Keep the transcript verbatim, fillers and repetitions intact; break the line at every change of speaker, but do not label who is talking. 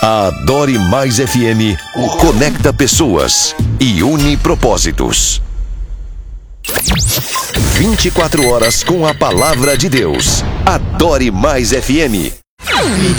A Adore Mais F M conecta pessoas e une propósitos. vinte e quatro horas com a palavra de Deus. Adore Mais F M.